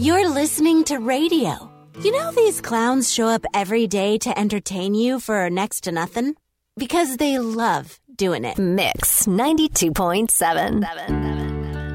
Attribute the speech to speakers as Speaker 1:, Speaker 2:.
Speaker 1: You're listening to radio. You know these clowns show up every day to entertain you for next to nothing? Because they love doing it.
Speaker 2: Mix 92.7.